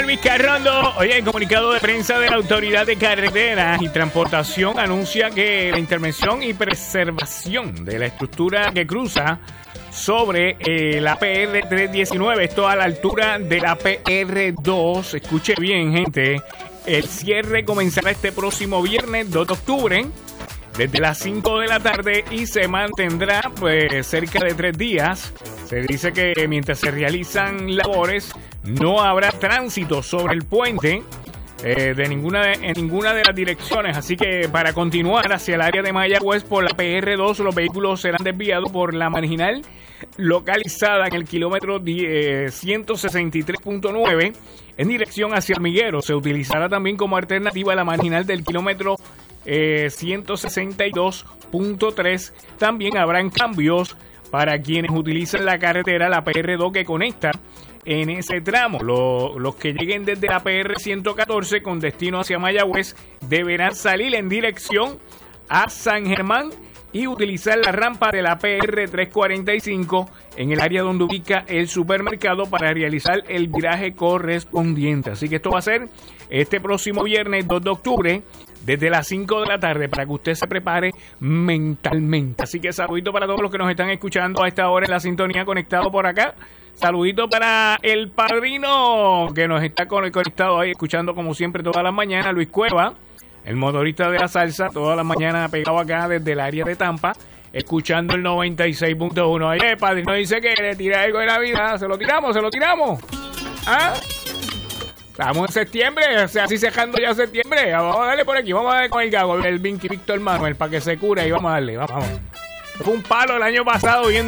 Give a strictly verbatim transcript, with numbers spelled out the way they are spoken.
Luis Carrondo. Oye, el comunicado de prensa de la Autoridad de Carreteras y Transportación anuncia que la intervención y preservación de la estructura que cruza sobre eh, la P R trescientos diecinueve, esto a la altura de la P R dos, escuche bien, gente, el cierre comenzará este próximo viernes dos de octubre desde las cinco de la tarde y se mantendrá pues cerca de tres días. Se dice que mientras se realizan labores no habrá tránsito sobre el puente eh, de ninguna de, en ninguna de las direcciones, así que para continuar hacia el área de Mayagüez por la P R dos los vehículos serán desviados por la marginal localizada en el kilómetro ciento sesenta y tres punto nueve en dirección hacia Hormiguero. Se utilizará también como alternativa la marginal del kilómetro eh, ciento sesenta y dos punto tres. También habrán cambios para quienes utilizan la carretera, la P R dos que conecta en ese tramo. Lo, los que lleguen desde la P R ciento catorce con destino hacia Mayagüez deberán salir en dirección a San Germán y utilizar la rampa de la P R trescientos cuarenta y cinco en el área donde ubica el supermercado para realizar el viraje correspondiente. Así que esto va a ser este próximo viernes dos de octubre desde las cinco de la tarde para que usted se prepare mentalmente. Así que saludito para todos los que nos están escuchando a esta hora en la sintonía, conectado por acá. Saludito para el padrino que nos está conectado ahí escuchando como siempre todas las mañanas, Luis Cueva, el motorista de la salsa, todas las mañanas pegado acá desde el área de Tampa, escuchando el noventa y seis punto uno. Oye, padrino dice que le tira algo de Navidad. ¿Se lo tiramos? ¿Se lo tiramos? ¿Ah? Estamos en septiembre, o sea, así cejando ya septiembre. Vamos a darle por aquí, vamos a darle con el gago, el Vinky Víctor Manuel, para que se cure y vamos a darle, vamos, vamos. Fue un palo el año pasado viendo